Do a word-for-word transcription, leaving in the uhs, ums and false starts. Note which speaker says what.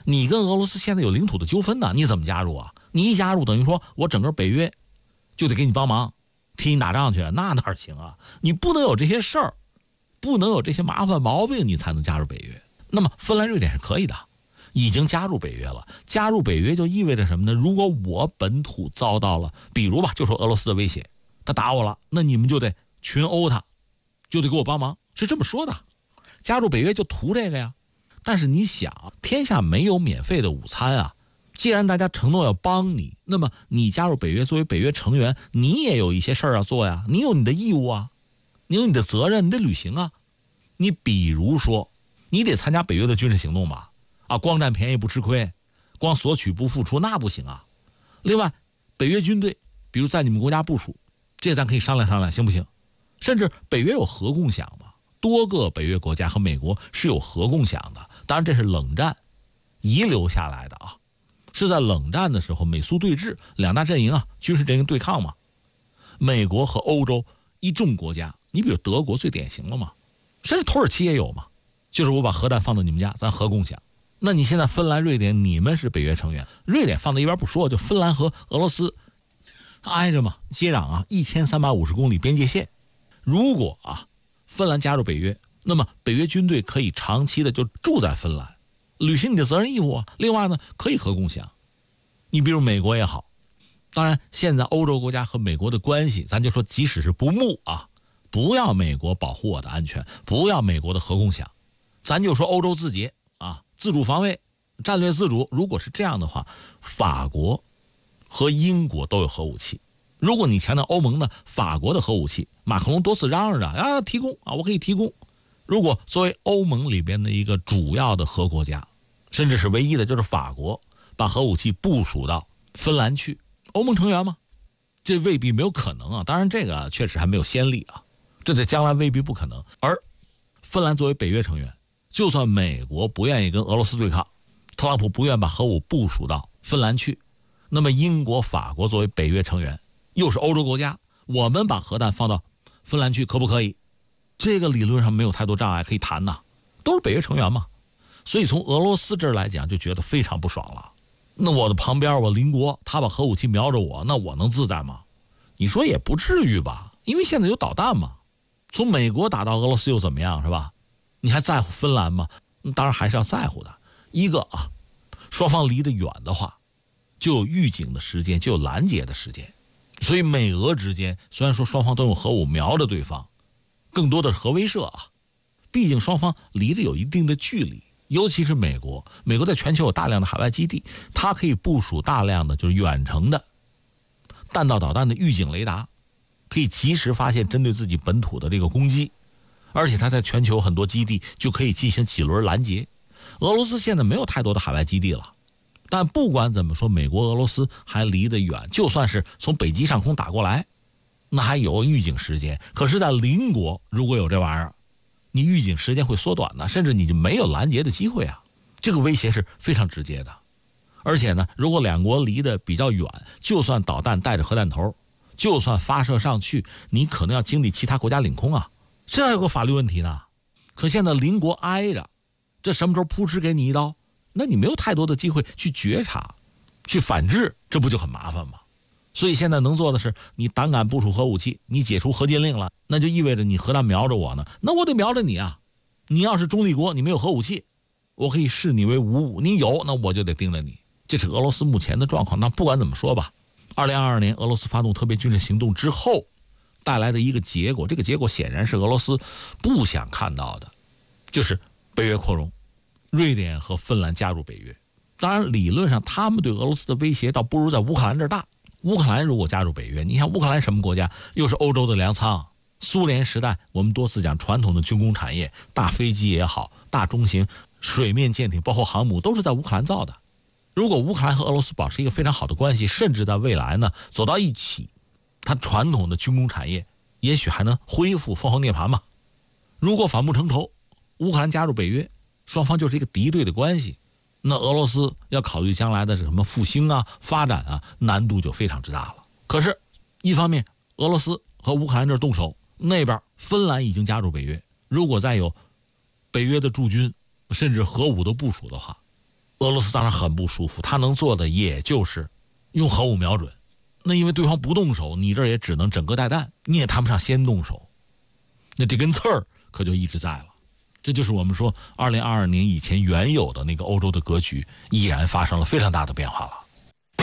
Speaker 1: 你跟俄罗斯现在有领土的纠纷呢，你怎么加入啊？你一加入，等于说我整个北约就得给你帮忙，替你打仗去，那哪行啊？你不能有这些事儿，不能有这些麻烦毛病，你才能加入北约。那么芬兰、瑞典是可以的，已经加入北约了。加入北约就意味着什么呢？如果我本土遭到了，比如吧，就说俄罗斯的威胁，他打我了，那你们就得群殴他，就得给我帮忙，是这么说的。加入北约就图这个呀。但是你想，天下没有免费的午餐啊。既然大家承诺要帮你，那么你加入北约，作为北约成员，你也有一些事儿要做呀，你有你的义务啊，你有你的责任，你得履行啊。你比如说，你得参加北约的军事行动吧？啊，光占便宜不吃亏，光索取不付出那不行啊。另外，北约军队，比如在你们国家部署，这咱可以商量商量，行不行？甚至北约有核共享嘛，多个北约国家和美国是有核共享的。当然，这是冷战遗留下来的啊。是在冷战的时候，美苏对峙，两大阵营啊，军事阵营对抗嘛。美国和欧洲一众国家，你比如德国最典型了嘛，甚至土耳其也有嘛，就是我把核弹放到你们家，咱核共享。那你现在芬兰、瑞典，你们是北约成员，瑞典放在一边不说，就芬兰和俄罗斯挨着嘛，接壤啊，一千三百五十公里边界线。如果啊，芬兰加入北约，那么北约军队可以长期的就住在芬兰。履行你的责任义务啊。另外呢，可以核共享。你比如美国也好，当然现在欧洲国家和美国的关系，咱就说即使是不睦啊，不要美国保护我的安全，不要美国的核共享，咱就说欧洲自己啊，自主防卫，战略自主。如果是这样的话，法国和英国都有核武器。如果你强调欧盟呢，法国的核武器，马克龙多次嚷嚷着啊，提供啊，我可以提供。如果作为欧盟里边的一个主要的核国家，甚至是唯一的，就是法国把核武器部署到芬兰去，欧盟成员吗？这未必没有可能啊。当然这个确实还没有先例啊，这在将来未必不可能。而芬兰作为北约成员，就算美国不愿意跟俄罗斯对抗，特朗普不愿把核武部署到芬兰去，那么英国、法国作为北约成员，又是欧洲国家，我们把核弹放到芬兰去可不可以？这个理论上没有太多障碍可以谈呐，都是北约成员嘛。所以从俄罗斯这儿来讲，就觉得非常不爽了。那我的旁边，我邻国，他把核武器瞄着我，那我能自在吗？你说也不至于吧，因为现在有导弹嘛。从美国打到俄罗斯又怎么样，是吧？你还在乎芬兰吗？当然还是要在乎的。一个啊，双方离得远的话，就有预警的时间，就有拦截的时间。所以美俄之间虽然说双方都用核武瞄着对方，更多的是核威慑啊，毕竟双方离得有一定的距离。尤其是美国，美国在全球有大量的海外基地，它可以部署大量的就是远程的弹道导弹的预警雷达，可以及时发现针对自己本土的这个攻击，而且它在全球很多基地就可以进行几轮拦截。俄罗斯现在没有太多的海外基地了，但不管怎么说，美国、俄罗斯还离得远，就算是从北极上空打过来，那还有预警时间。可是在邻国如果有这玩意儿，你预警时间会缩短的，甚至你就没有拦截的机会啊！这个威胁是非常直接的。而且呢，如果两国离得比较远，就算导弹带着核弹头，就算发射上去，你可能要经历其他国家领空啊，这还有个法律问题呢。可现在邻国挨着，这什么时候扑哧给你一刀，那你没有太多的机会去觉察、去反制，这不就很麻烦吗？所以现在能做的是，你胆敢部署核武器，你解除核禁令了，那就意味着你核弹瞄着我呢，那我得瞄着你啊。你要是中立国，你没有核武器，我可以视你为无物；你有，那我就得盯着你。这是俄罗斯目前的状况。那不管怎么说吧，二零二二年俄罗斯发动特别军事行动之后带来的一个结果，这个结果显然是俄罗斯不想看到的，就是北约扩容，瑞典和芬兰加入北约。当然理论上他们对俄罗斯的威胁倒不如在乌克兰这儿大。乌克兰如果加入北约，你看乌克兰什么国家，又是欧洲的粮仓，苏联时代我们多次讲传统的军工产业，大飞机也好，大中型水面舰艇包括航母都是在乌克兰造的。如果乌克兰和俄罗斯保持一个非常好的关系，甚至在未来呢走到一起，它传统的军工产业也许还能恢复凤凰涅槃嘛。如果反目成仇，乌克兰加入北约，双方就是一个敌对的关系，那俄罗斯要考虑将来的什么复兴啊、发展啊，难度就非常之大了。可是，一方面俄罗斯和乌克兰这儿动手，那边芬兰已经加入北约，如果再有北约的驻军甚至核武的部署的话， 俄罗斯当然很不舒服，他能做的也就是用核武瞄准。那因为对方不动手，你这也只能整个带弹，你也谈不上先动手。那这根刺儿可就一直在了。这就是我们说二零二二年以前原有的那个欧洲的格局，依然发生了非常大的变化了。